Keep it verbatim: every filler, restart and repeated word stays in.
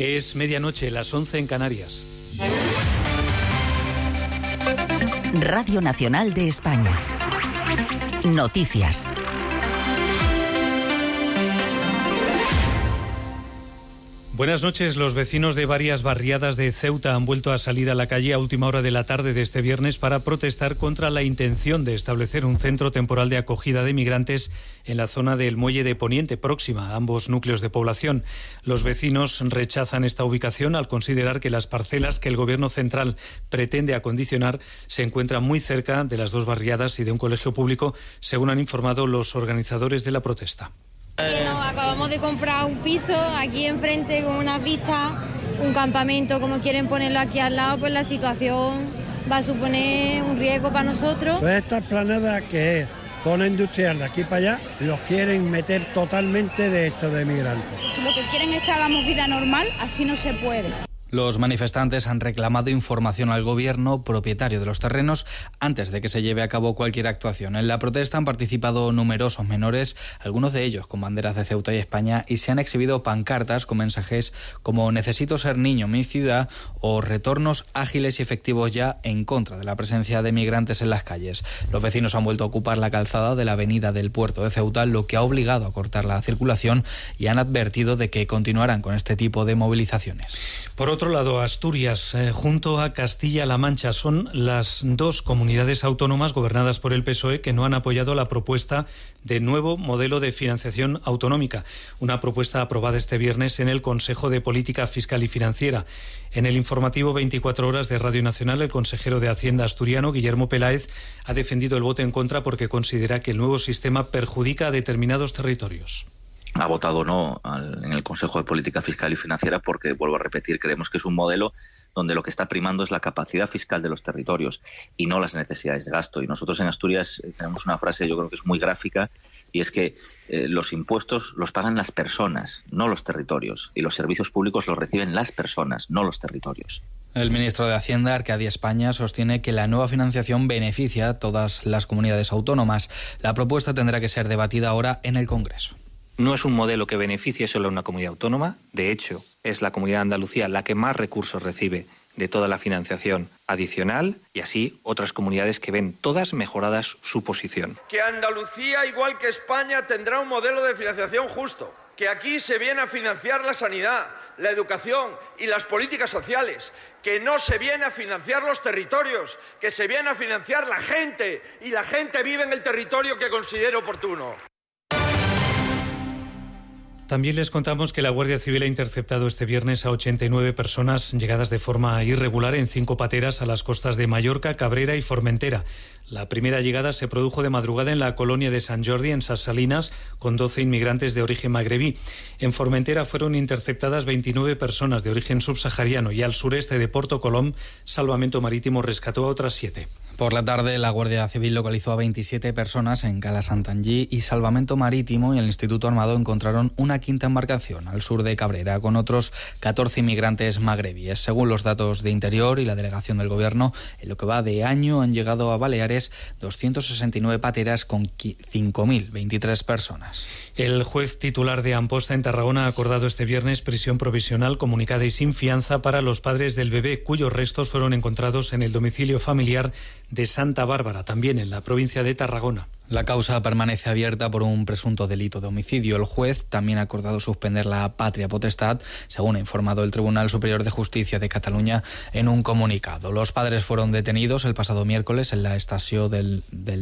Es medianoche, las once en Canarias. Radio Nacional de España. Noticias. Buenas noches. Los vecinos de varias barriadas de Ceuta han vuelto a salir a la calle a última hora de la tarde de este viernes para protestar contra la intención de establecer un centro temporal de acogida de migrantes en la zona del Muelle de Poniente, próxima a ambos núcleos de población. Los vecinos rechazan esta ubicación al considerar que las parcelas que el Gobierno central pretende acondicionar se encuentran muy cerca de las dos barriadas y de un colegio público, según han informado los organizadores de la protesta. Que nos acabamos de comprar un piso aquí enfrente con unas vistas, un campamento, como quieren ponerlo aquí al lado, pues la situación va a suponer un riesgo para nosotros. Pues esta explanada, que es zona industrial de aquí para allá, los quieren meter totalmente de esto de migrantes. Si lo que quieren es que hagamos vida normal, así no se puede. Los manifestantes han reclamado información al gobierno propietario de los terrenos antes de que se lleve a cabo cualquier actuación. En la protesta han participado numerosos menores, algunos de ellos con banderas de Ceuta y España, y se han exhibido pancartas con mensajes como "Necesito ser niño, mi ciudad" o "Retornos ágiles y efectivos ya", en contra de la presencia de migrantes en las calles. Los vecinos han vuelto a ocupar la calzada de la avenida del puerto de Ceuta, lo que ha obligado a cortar la circulación, y han advertido de que continuarán con este tipo de movilizaciones. Por otro lado, Asturias, eh, junto a Castilla-La Mancha, son las dos comunidades autónomas gobernadas por el P S O E que no han apoyado la propuesta de nuevo modelo de financiación autonómica, una propuesta aprobada este viernes en el Consejo de Política Fiscal y Financiera. En el informativo veinticuatro horas de Radio Nacional, el consejero de Hacienda asturiano, Guillermo Peláez, ha defendido el voto en contra porque considera que el nuevo sistema perjudica a determinados territorios. Ha votado no al, en el Consejo de Política Fiscal y Financiera porque, vuelvo a repetir, creemos que es un modelo donde lo que está primando es la capacidad fiscal de los territorios y no las necesidades de gasto. Y nosotros en Asturias tenemos una frase, yo creo que es muy gráfica, y es que eh, los impuestos los pagan las personas, no los territorios, y los servicios públicos los reciben las personas, no los territorios. El ministro de Hacienda, Arcadia España, sostiene que la nueva financiación beneficia a todas las comunidades autónomas. La propuesta tendrá que ser debatida ahora en el Congreso. No es un modelo que beneficie solo a una comunidad autónoma. De hecho, es la Comunidad de Andalucía la que más recursos recibe de toda la financiación adicional, y así otras comunidades que ven todas mejoradas su posición. Que Andalucía, igual que España, tendrá un modelo de financiación justo. Que aquí se viene a financiar la sanidad, la educación y las políticas sociales. Que no se viene a financiar los territorios, que se viene a financiar la gente, y la gente vive en el territorio que considere oportuno. También les contamos que la Guardia Civil ha interceptado este viernes a ochenta y nueve personas llegadas de forma irregular en cinco pateras a las costas de Mallorca, Cabrera y Formentera. La primera llegada se produjo de madrugada en la colonia de Sant Jordi, en Ses Salines, con doce inmigrantes de origen magrebí. En Formentera fueron interceptadas veintinueve personas de origen subsahariano, y al sureste de Porto Colom, Salvamento Marítimo rescató a otras siete. Por la tarde, la Guardia Civil localizó a veintisiete personas en Cala Santangí, y Salvamento Marítimo y el Instituto Armado encontraron una quinta embarcación al sur de Cabrera con otros catorce inmigrantes magrebíes. Según los datos de Interior y la delegación del Gobierno, en lo que va de año han llegado a Baleares doscientas sesenta y nueve pateras con cinco mil veintitrés personas. El juez titular de Amposta en Tarragona ha acordado este viernes prisión provisional comunicada y sin fianza para los padres del bebé, cuyos restos fueron encontrados en el domicilio familiar de Santa Bárbara, también en la provincia de Tarragona. La causa permanece abierta por un presunto delito de homicidio. El juez también ha acordado suspender la patria potestad, según ha informado el Tribunal Superior de Justicia de Cataluña en un comunicado. Los padres fueron detenidos el pasado miércoles en la estación del, del